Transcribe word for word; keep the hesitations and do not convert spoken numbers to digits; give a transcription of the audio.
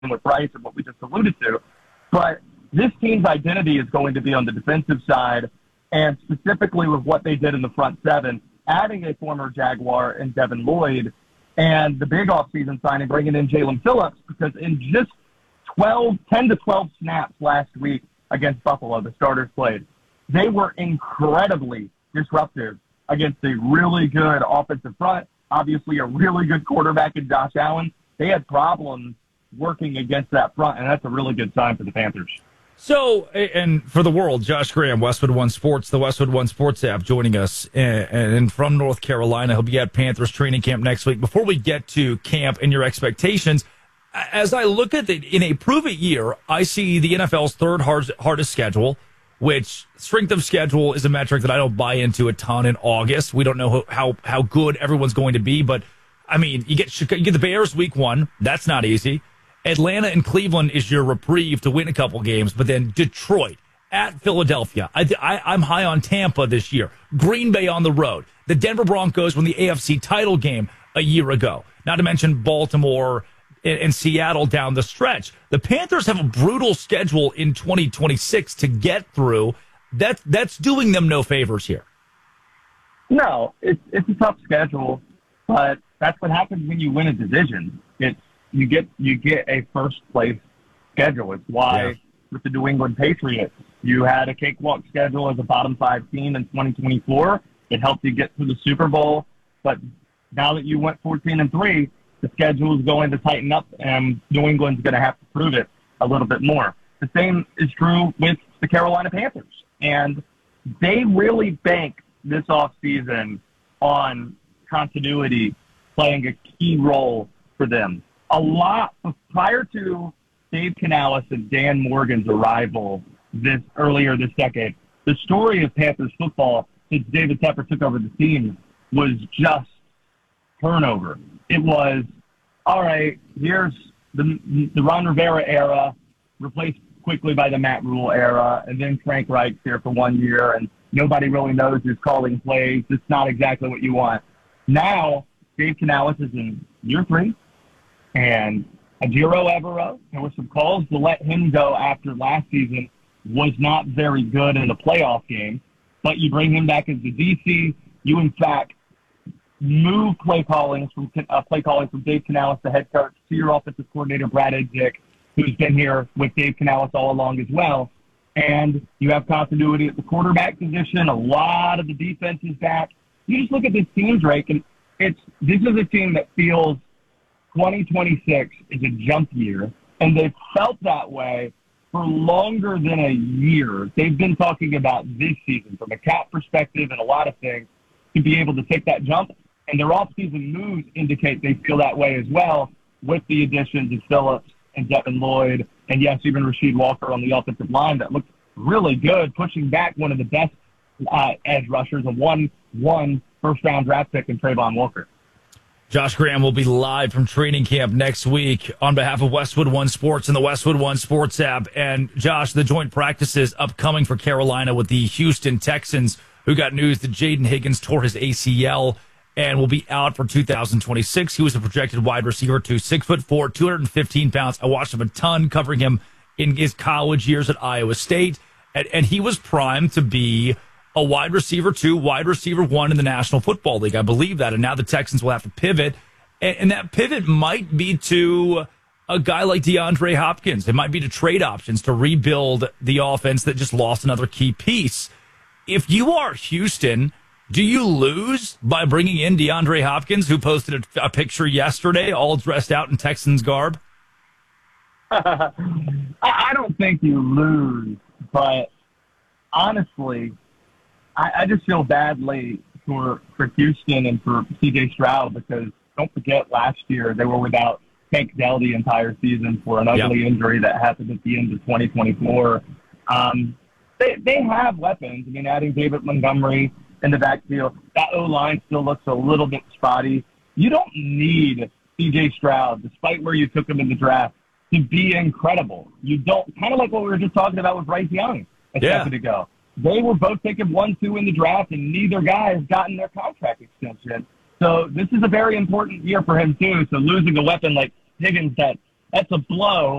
with Bryce and what we just alluded to. But this team's identity is going to be on the defensive side, and specifically with what they did in the front seven, adding a former Jaguar in Devin Lloyd, and the big offseason signing, bringing in Jalen Phillips, because in just twelve, ten to twelve snaps last week against Buffalo, the starters played, they were incredibly disruptive against a really good offensive front, obviously a really good quarterback in Josh Allen. They had problems working against that front, and that's a really good sign for the Panthers. So, and for the world, Josh Graham, Westwood One Sports, the Westwood One Sports app, joining us, and, and from North Carolina. He'll be at Panthers training camp next week. Before we get to camp and your expectations, as I look at it in a prove-it year, I see the N F L's third hard, hardest schedule, which strength of schedule is a metric that I don't buy into a ton in August. We don't know how, how good everyone's going to be, but, I mean, you get, you get the Bears week one. That's not easy. Atlanta and Cleveland is your reprieve to win a couple games, but then Detroit at Philadelphia. I, I, I'm high on Tampa this year. Green Bay on the road. The Denver Broncos won the A F C title game a year ago. Not to mention Baltimore and, and Seattle down the stretch. The Panthers have a brutal schedule in twenty twenty-six to get through. That, that's doing them no favors here. No, it's, it's a tough schedule, but that's what happens when you win a division. It's You get you get a first place schedule. It's why yeah. with the New England Patriots, you had a cakewalk schedule as a bottom five team in twenty twenty-four. It helped you get to the Super Bowl, but now that you went fourteen and three, the schedule is going to tighten up, and New England's going to have to prove it a little bit more. The same is true with the Carolina Panthers, and they really bank this offseason on continuity playing a key role for them. A lot prior to Dave Canales and Dan Morgan's arrival this earlier this decade, the story of Panthers football since David Tepper took over the team was just turnover. It was, all right, here's the, the Ron Rivera era, replaced quickly by the Matt Rule era, and then Frank Reich's here for one year, and nobody really knows who's calling plays. It's not exactly what you want. Now, Dave Canales is in year three. And Ajiro Evero, there were some calls to let him go after last season, was not very good in the playoff game. But you bring him back as the D C. You, in fact, move play calling from uh, play calling from Dave Canales, the head coach, to your offensive coordinator, Brad Idzik, who's been here with Dave Canales all along as well. And you have continuity at the quarterback position. A lot of the defense is back. You just look at this team, Drake, and it's this is a team that feels twenty twenty-six is a jump year, and they've felt that way for longer than a year. They've been talking about this season from a cap perspective and a lot of things to be able to take that jump, and their offseason moves indicate they feel that way as well with the additions of Phillips and Devin Lloyd and, yes, even Rasheed Walker on the offensive line that looked really good, pushing back one of the best uh, edge rushers, a one one first-round draft pick in Trayvon Walker. Josh Graham will be live from training camp next week on behalf of Westwood One Sports and the Westwood One Sports app. And, Josh, the joint practices upcoming for Carolina with the Houston Texans, who got news that Jaden Higgins tore his A C L and will be out for two thousand twenty-six. He was a projected wide receiver to six foot four, two hundred fifteen pounds. I watched him a ton, covering him in his college years at Iowa State. And, and he was primed to be a wide receiver two, wide receiver one in the National Football League. I believe that. And now the Texans will have to pivot. And, and that pivot might be to a guy like DeAndre Hopkins. It might be to trade options to rebuild the offense that just lost another key piece. If you are Houston, do you lose by bringing in DeAndre Hopkins, who posted a, a picture yesterday all dressed out in Texans garb? I don't think you lose, but honestly, I, I just feel badly for, for Houston and for C J Stroud because don't forget last year they were without Tank Dell the entire season for an ugly yep. injury that happened at the end of twenty twenty-four. Um, they, they have weapons. I mean, adding David Montgomery in the backfield, that O-line still looks a little bit spotty. You don't need C J Stroud, despite where you took him in the draft, to be incredible. You don't, kind of like what we were just talking about with Bryce Young a yeah. second ago. They were both taken one two in the draft, and neither guy has gotten their contract extension. So this is a very important year for him, too. So losing a weapon like Higgins that that's a blow